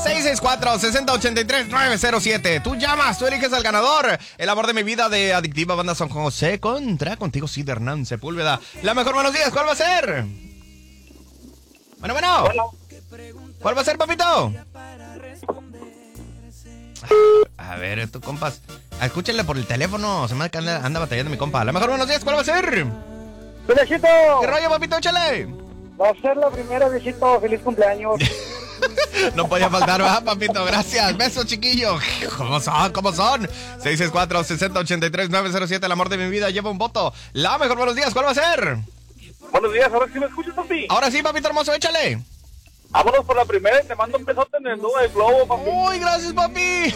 664-6083-907. Tú llamas, tú eliges al ganador. El amor de mi vida de Adictiva Banda San José contra Contigo Sí de Hernán Sepúlveda. La mejor, buenos días, ¿cuál va a ser? Bueno. ¿Cuál va a ser, papito? A ver, tú, compas. Escúchenle por el teléfono. Se me anda batallando mi compa. La mejor, buenos días, ¿cuál va a ser? ¡Viejito! ¿Qué rollo, papito? Échale. Va a ser la primera, viejito. ¡Feliz cumpleaños! No podía faltar, ¿verdad, papito? Gracias. Besos, chiquillo. ¿Cómo son? 664-6083-907. El amor de mi vida lleva un voto. La mejor, buenos días, ¿cuál va a ser? Buenos días, ahora sí me escuchas, papi. Ahora sí, papito hermoso, échale. Vámonos por la primera y te mando un besote en el nudo del globo, papi. Uy, gracias, papi.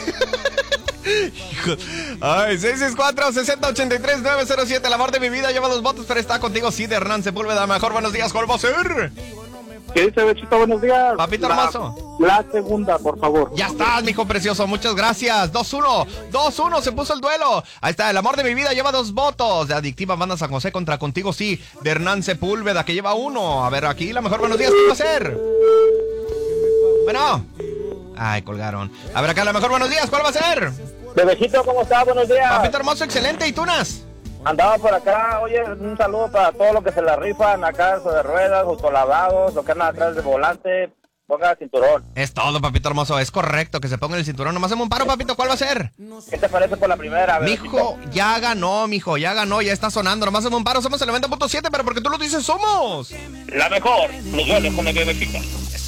Ay, 664-6083-907. El amor de mi vida lleva 2 votos, pero está contigo sí de Hernán Sepúlveda. Mejor, buenos días, ¿cuál va a ser? ¿Qué dice, Bechito? Buenos días. Papito hermoso. La segunda, por favor. Ya estás, mijo precioso, muchas gracias. 2-1, se puso el duelo. Ahí está, el amor de mi vida lleva 2 votos. De Adictiva Banda San José contra Contigo Sí de Hernán Sepúlveda, que lleva 1. A ver, aquí la mejor, buenos días, ¿qué va a ser? Bueno. Ay, colgaron. A ver, acá la mejor, buenos días, ¿cuál va a ser? Bebecito, ¿cómo estás? Buenos días. Papito hermoso, excelente, ¿y Tunas? Andaba por acá, oye, un saludo para todos los que se la rifan acá sobre ruedas, autolavados, los que andan atrás del volante, ponga cinturón. Es todo, papito hermoso, es correcto que se ponga el cinturón. Nomás hacemos un paro, papito, ¿cuál va a ser? ¿Qué te parece por la primera? Mijo, ya ganó, ya está sonando. Nomás hacemos un paro, somos el 90.7, pero porque tú lo dices, somos La mejor, los duelos con la bebecita.